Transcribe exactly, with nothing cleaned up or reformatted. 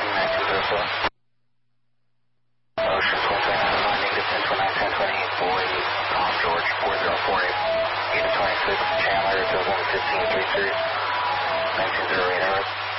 nineteen zero four. Ocean four three nine, landing to ten twenty-nine, ten twenty-eight, boy, Tom George, four zero four eight. Unit twenty-six, Chandler, two one fifteen three three, nineteen zero eight hours.